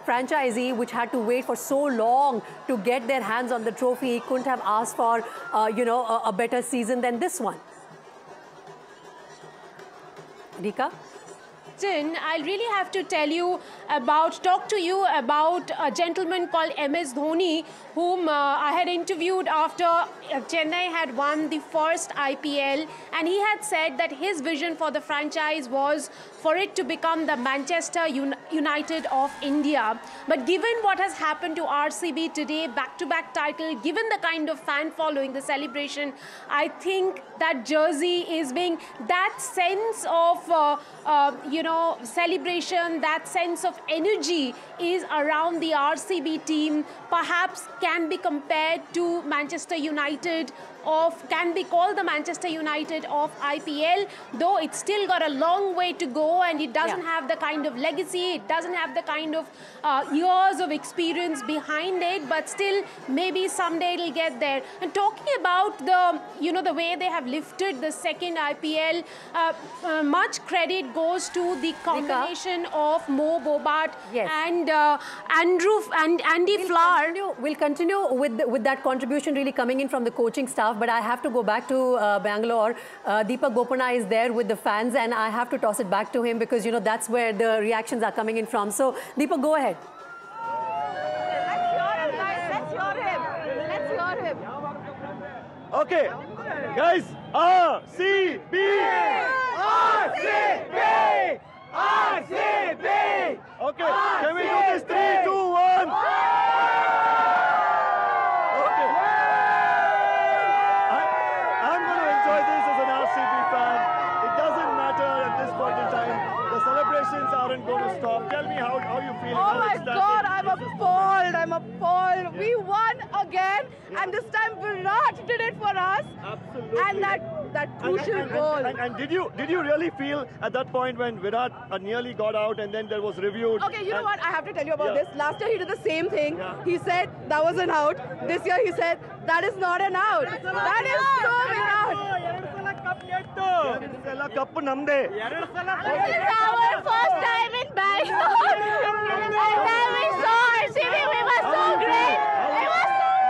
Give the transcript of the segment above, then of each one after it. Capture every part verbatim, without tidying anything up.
franchisee which had to wait for so long to get their hands on the trophy couldn't have asked for, uh, you know, a, a better season than this one. Rika? I'll really have to tell you about, talk to you about a gentleman called M S Dhoni, whom uh, I had interviewed after Chennai had won the first I P L, and he had said that his vision for the franchise was for it to become the Manchester Un United of India. But given what has happened to R C B today, back-to-back title, given the kind of fan following, the celebration, I think that jersey is being, that sense of, uh, uh, you know, celebration, that sense of energy is around the R C B team, perhaps can be compared to Manchester United of, can be called the Manchester United of I P L, though it's still got a long way to go and it doesn't yeah. have the kind of legacy, it doesn't have the kind of uh, years of experience behind it, but still maybe someday it'll get there. And talking about the, you know, the way they have lifted the second I P L, uh, uh, much credit goes to the combination Rika? of Mo Bobat yes. and uh, Andrew and Andy we'll Flower. Continue, we'll continue with, the, with that contribution really coming in from the coaching staff. But I have to go back to uh, Bangalore. Uh, Deepak Bopanna is there with the fans, and I have to toss it back to him because, you know, that's where the reactions are coming in from. So, Deepak, go ahead. Let's hear him. Let's hear him. Okay, guys, R C B! R C B! R C B! Okay, can we do this? Three, two, one. Aren't going to stop. Tell me how, how you feel. Oh my God, I'm appalled. I'm appalled. We won again, yeah. and this time Virat did it for us. Absolutely. And that that crucial and, and, goal. And, and, and did you did you really feel at that point when Virat uh, nearly got out and then there was reviewed? Okay, you know what? I have to tell you about yeah. this. Last year he did the same thing. Yeah. He said that was an out. This year he said that is not an out. That is so Virat. Cup namde. This is our first time in Bangalore. And then we saw R C B. We were so great. It was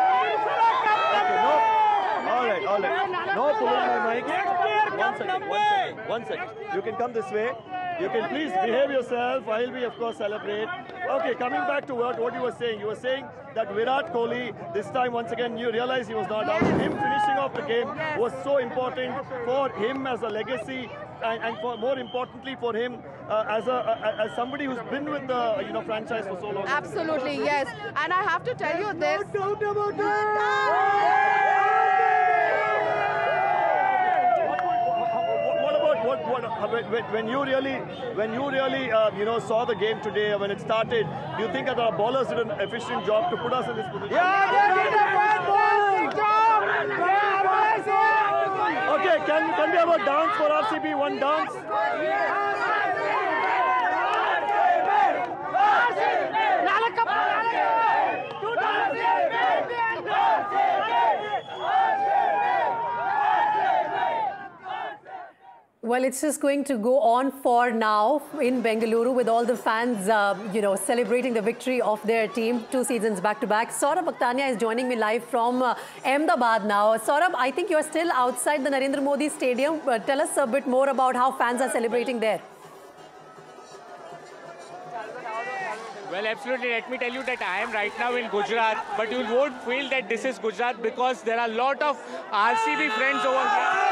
so All right, all right. No pulling my mic. One second, one second, one second. You can come this way. You can please behave yourself. I'll be, of course, celebrate. Okay, coming back to what, what you were saying. You were saying that Virat Kohli, this time, once again, you realize he was not out. Him finishing off the game was so important for him as a legacy and, and for more importantly for him uh, as a uh, as somebody who's been with the you know franchise for so long. Absolutely, yes. And I have to tell you this. No doubt about that. What, what, when, when you really, when you really, uh, you know, saw the game today, when it started, do you think that our bowlers did an efficient job to put us in this position? Yeah, they did a fantastic job. Okay, can can we have a dance for R C B? One dance. Well, it's just going to go on for now in Bengaluru with all the fans, uh, you know, celebrating the victory of their team two seasons back to back. Saurabh Akhtania is joining me live from uh, Ahmedabad now. Saurabh, I think you're still outside the Narendra Modi Stadium. Uh, tell us a bit more about how fans are celebrating there. Well, absolutely. Let me tell you that I am right now in Gujarat, but you won't feel that this is Gujarat because there are a lot of R C B friends over here.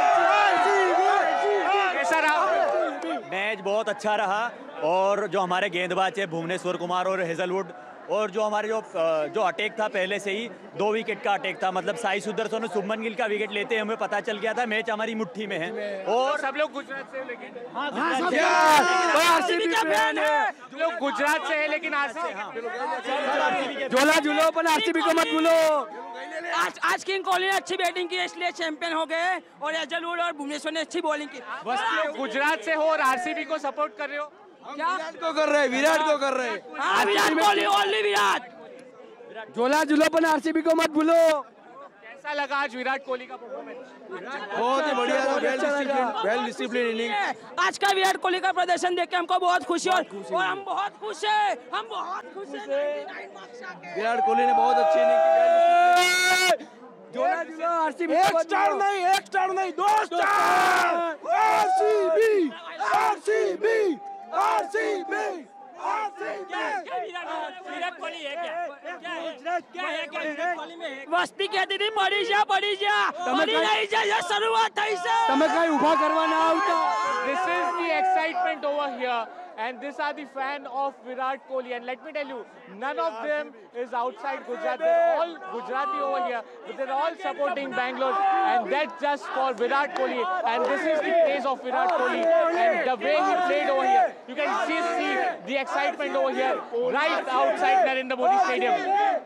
Match बहुत अच्छा रहा और जो हमारे गेंदबाज है भुवनेश्वर कुमार और Hazlewood और जो हमारे जो जो अटैक था पहले से ही दो विकेट का अटैक था मतलब साई सुदर्शन और शुभमन गिल का विकेट लेते हमें पता चल गया था मैच हमारी मुट्ठी में है और सब लोग गुजरात से लेकिन हाँ आरसीबी का फैन है लोग गुजरात से है लेकिन आरसीबी झोला झूलो पर आरसीबी को मत भूलो आज आज किंग कोहली ने अच्छी बैटिंग की इसलिए चैंपियन हो गए और हेजलवुड और भुवनेश्वर ने अच्छी बॉलिंग की बस गुजरात से हो और आरसीबी को सपोर्ट कर रहे हो क्या विराट को कर रहे विराट को कर रहे विराट कोहली ओनली विराट झोला झूलो पर आरसीबी को मत भूलो कैसा लगा आज विराट कोहली का परफॉर्मेंस? बहुत ही बढ़िया था, well discipline well discipline inning. आज का विराट कोहली का प्रदर्शन देख के हमको बहुत खुशी और, और हम बहुत खुश हैं, हम बहुत खुश हैं। विराट कोहली ने बहुत अच्छी इनिंग की। जोड़ा जोड़ा आरसीबी एक स्टार नहीं, एक स्टार नहीं, दो star. RCB, RCB, RCB, Virat Kohli है क्या? क्या है? क्या है? क्या विराट कोहली में है? वस्ती कहती थी पड़ी जा, पड़ी जा, पड़ी नहीं जा, ये शुरुआत થઈ છે। તમે કઈ ઊભા કરવા ના આવતા। This is the excitement over here, and these are the fan of Virat Kohli. And let me tell you, none of them is outside Gujarat. They're all Gujarati over here, but they're all supporting Bangalore, and that's just for Virat Kohli. And this is the praise of Virat Kohli, and the way he played over here. You can see, see the excitement over here, right outside Narendra Modi Stadium.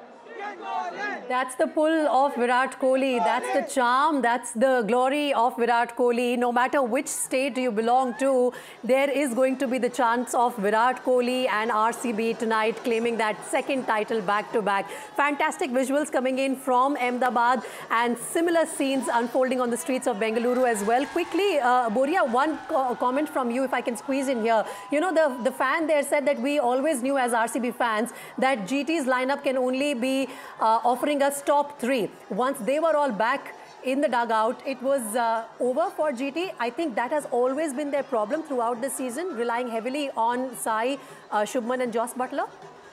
That's the pull of Virat Kohli. That's the charm. That's the glory of Virat Kohli. No matter which state you belong to, there is going to be the chance of Virat Kohli and R C B tonight claiming that second title back to back. Fantastic visuals coming in from Ahmedabad and similar scenes unfolding on the streets of Bengaluru as well. Quickly, uh, Boria, one co comment from you if I can squeeze in here. You know, the, the fan there said that we always knew as R C B fans that G T's lineup can only be Uh, offering us top three. Once they were all back in the dugout, it was uh, over for G T. I think that has always been their problem throughout the season, relying heavily on Sai, uh, Shubman and Jos Buttler.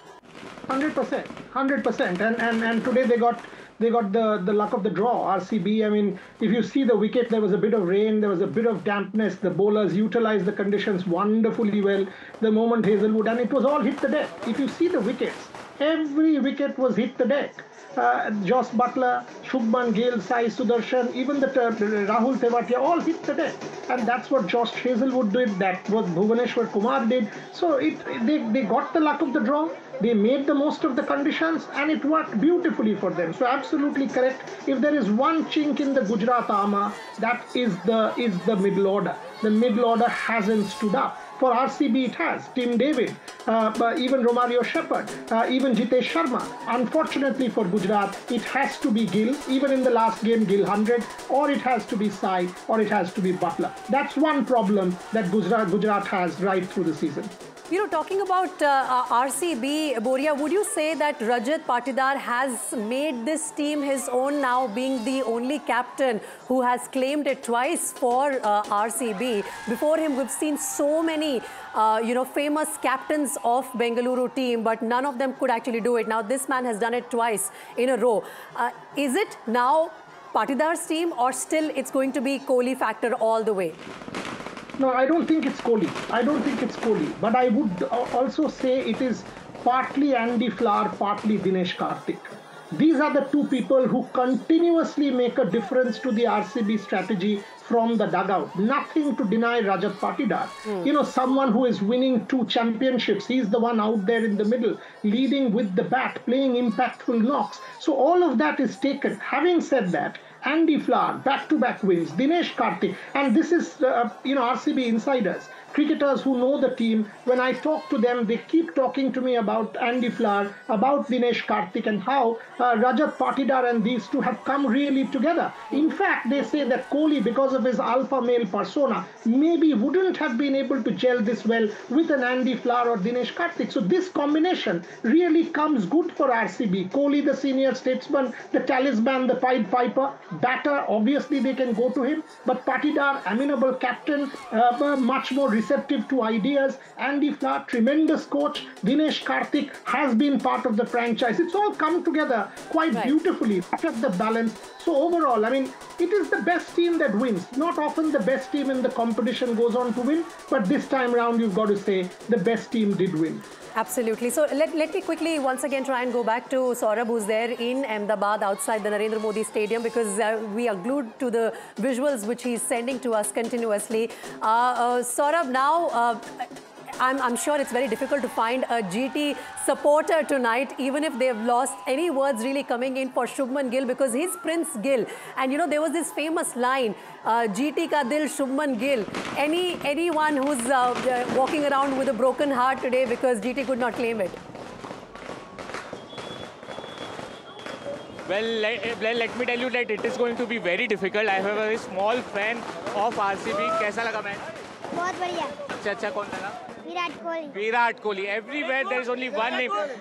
one hundred percent, one hundred percent. And, and, and today they got they got the, the luck of the draw, R C B. I mean, if you see the wicket, there was a bit of rain, there was a bit of dampness. The bowlers utilized the conditions wonderfully well. The moment Hazelwood, and it was all hit the deck. If you see the wickets, every wicket was hit the deck. Uh, Jos Buttler, Shubman Gill, Sai Sudarshan, even the uh, Rahul Tewatia all hit the deck. And that's what Josh Hazelwood did, that what Bhuvaneshwar Kumar did. So it, they, they got the luck of the draw, they made the most of the conditions, and it worked beautifully for them. So absolutely correct. If there is one chink in the Gujarat armour, that is the, is the middle order. The middle order hasn't stood up. For R C B it has. Tim David, uh, even Romario Shepherd, uh, even Jitesh Sharma. Unfortunately for Gujarat, it has to be Gill. Even in the last game, Gill one hundred, or it has to be Sai, or it has to be Buttler. That's one problem that Gujarat, Gujarat has right through the season. You know, talking about uh, R C B, Boria, would you say that Rajat Patidar has made this team his own now, being the only captain who has claimed it twice for uh, R C B? Before him, we've seen so many, uh, you know, famous captains of Bengaluru team, but none of them could actually do it. Now, this man has done it twice in a row. Uh, is it now Patidar's team, or still it's going to be Kohli factor all the way? No, I don't think it's Kohli. I don't think it's Kohli. But I would also say it is partly Andy Flower, partly Dinesh Karthik. These are the two people who continuously make a difference to the R C B strategy from the dugout. Nothing to deny Rajat Patidar. Mm. You know, someone who is winning two championships. He's the one out there in the middle, leading with the bat, playing impactful knocks. So all of that is taken. Having said that, Andy Flower, back-to-back wins, Dinesh Karthik, and this is, uh, you know, R C B insiders, cricketers who know the team. When I talk to them, they keep talking to me about Andy Flower, about Dinesh Karthik, and how uh, Rajat Patidar and these two have come really together. In fact, they say that Kohli, because of his alpha male persona, maybe wouldn't have been able to gel this well with an Andy Flower or Dinesh Karthik. So this combination really comes good for R C B. Kohli, the senior statesman, the talisman, the Pied Piper, batter, obviously they can go to him, but Patidar, amenable captain, uh, much more receptive to ideas. Andy Flower, tremendous coach. Dinesh Karthik has been part of the franchise. It's all come together quite right. beautifully. Perfect the balance. So overall, I mean, it is the best team that wins. Not often the best team in the competition goes on to win, but this time round, you've got to say the best team did win. Absolutely. So let, let me quickly once again try and go back to Saurabh, who's there in Ahmedabad outside the Narendra Modi Stadium, because uh, we are glued to the visuals which he's sending to us continuously. Uh, uh, Saurabh, now uh, I'm, I'm sure it's very difficult to find a G T supporter tonight, even if they've lost. Any words really coming in for Shubman Gill, because he's Prince Gill. And you know, there was this famous line, uh, G T ka dil Shubman Gill. Any, anyone who's uh, uh, walking around with a broken heart today because G T could not claim it? Well, let, well, let me tell you that it is going to be very difficult. I am a very small fan of R C B. कैसा लगा match? बहुत बढ़िया. सबसे अच्छा कौन लगा? Virat Kohli. Virat Kohli. Everywhere there is only one name.